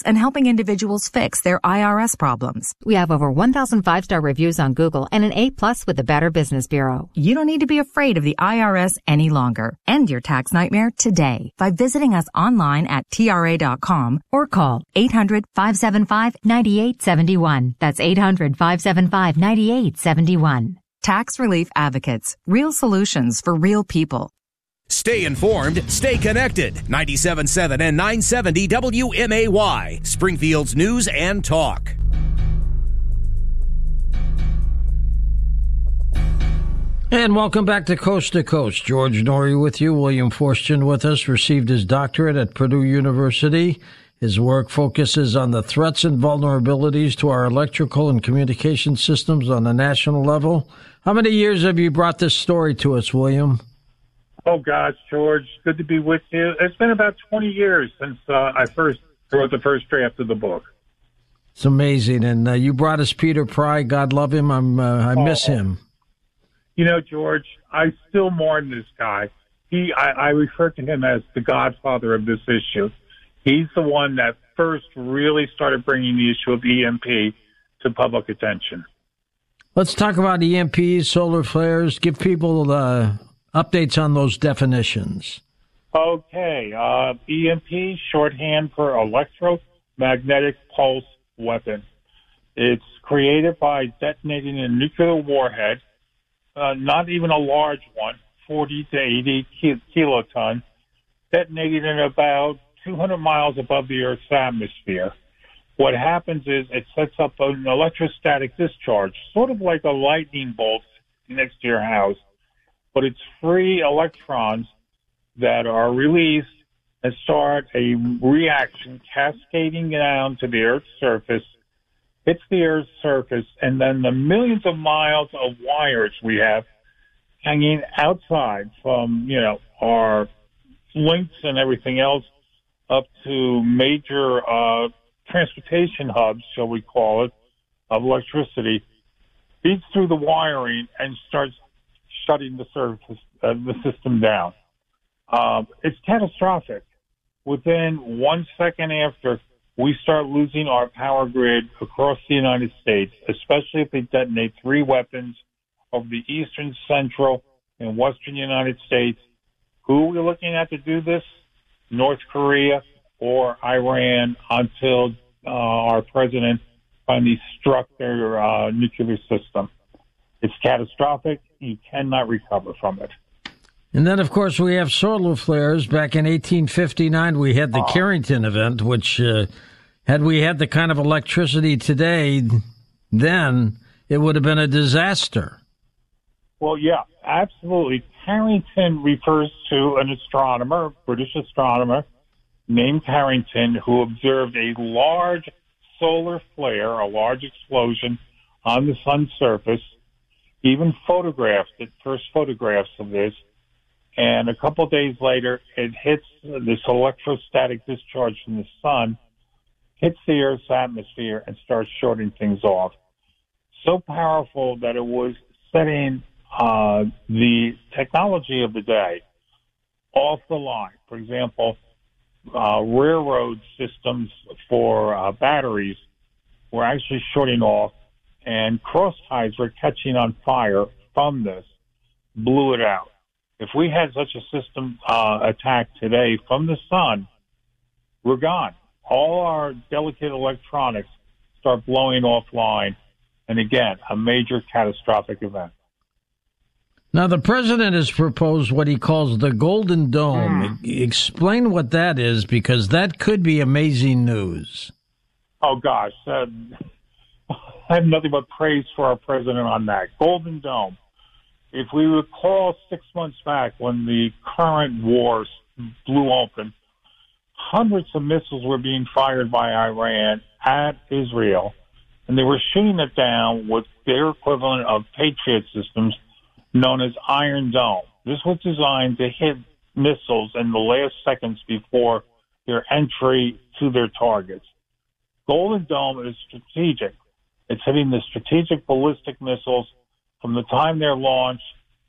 and helping individuals fix their IRS problems. We have over 1,000 5-star reviews on Google and an A+ with the Better Business Bureau. You don't need to be afraid of the IRS any longer. End your tax nightmare today by visiting us online at TRA.com or call 800-575-9871. That's 800-575-9871. Tax Relief Advocates. Real solutions for real people. Stay informed, stay connected. 97.7 and 970 WMAY, Springfield's News and Talk. And welcome back to Coast to Coast. George Norrie with you. William Forstchen with us. Received his doctorate at Purdue University. His work focuses on the threats and vulnerabilities to our electrical and communication systems on a national level. How many years have you brought this story to us, William? Oh, gosh, George, good to be with you. It's been about 20 years since I first wrote the first draft of the book. It's amazing. And you brought us Peter Pry. God love him. I miss him. You know, George, I still mourn this guy. I refer to him as the godfather of this issue. He's the one that first really started bringing the issue of EMP to public attention. Let's talk about EMPs, solar flares. Give people updates on those definitions. Okay. EMP, shorthand for electromagnetic pulse weapon. It's created by detonating a nuclear warhead, not even a large one, 40 to 80 kiloton, detonated in about 200 miles above the Earth's atmosphere. What happens is it sets up an electrostatic discharge, sort of like a lightning bolt next to your house, but it's free electrons that are released and start a reaction cascading down to the Earth's surface, hits the Earth's surface, and then the millions of miles of wires we have hanging outside from, our links and everything else up to major transportation hubs, shall we call it, of electricity, feeds through the wiring and starts shutting the system down. It's catastrophic. Within 1 second after, we start losing our power grid across the United States, especially if they detonate 3 weapons over the eastern, central, and western United States. Who are we looking at to do this? North Korea or Iran, until our president finally struck their nuclear system. It's catastrophic. You cannot recover from it. And then, of course, we have solar flares. Back in 1859, we had the Carrington event, which, had we had the kind of electricity today, then it would have been a disaster. Well, yeah, absolutely. Carrington refers to an astronomer, British astronomer, named Carrington, who observed a large solar flare, a large explosion on the sun's surface. He even photographed it, first photographs of this. And a couple of days later, it hits this electrostatic discharge from the sun, hits the Earth's atmosphere, and starts shorting things off. So powerful that it was setting the technology of the day off the line. For example, railroad systems for batteries were actually shorting off, and cross ties were catching on fire from this, blew it out. If we had such a system attack today from the sun, we're gone. All our delicate electronics start blowing offline, and again, a major catastrophic event. Now, the president has proposed what he calls the Golden Dome. Explain what that is, because that could be amazing news. Oh, gosh. I have nothing but praise for our president on that. Golden Dome. If we recall 6 months back when the current wars blew open, hundreds of missiles were being fired by Iran at Israel, and they were shooting it down with their equivalent of Patriot systems known as Iron Dome. This was designed to hit missiles in the last seconds before their entry to their targets. Golden Dome is strategic. It's hitting the strategic ballistic missiles from the time they're launched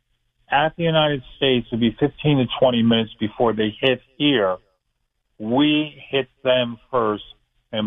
at the United States. It'll be 15 to 20 minutes before they hit here. We hit them first